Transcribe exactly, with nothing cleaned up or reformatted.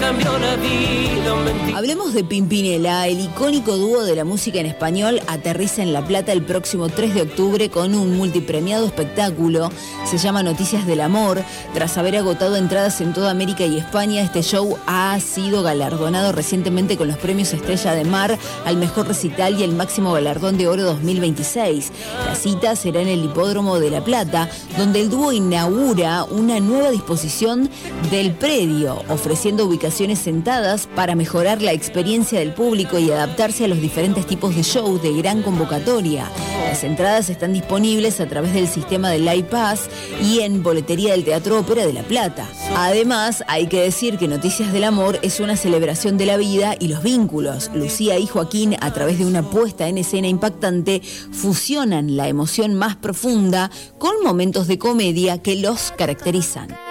cambió la vida. Hablemos de Pimpinela. El icónico dúo de la música en español aterriza en La Plata el próximo tres de octubre con un multipremiado espectáculo. Se llama Noticias del Amor. Tras haber agotado entradas en toda América y España, este show ha sido galardonado recientemente con los premios Estrella de Mar al mejor recital y el máximo galardón de oro dos mil veintiséis. La cita será en el Hipódromo de La Plata, donde el dúo inaugura una nueva disposición del predio, ofreciendo ubicaciones sentadas para mejorar la experiencia del público y adaptarse a los diferentes tipos de show de gran convocatoria. Las entradas están disponibles a través del sistema de Live Pass y en boletería del Teatro Ópera de La Plata. Además, hay que decir que Noticias del Amor es una celebración de la vida y los vínculos. Lucía y Joaquín, a través de una puesta en escena impactante, fusionan la emoción más profunda con momentos de comedia que los caracterizan.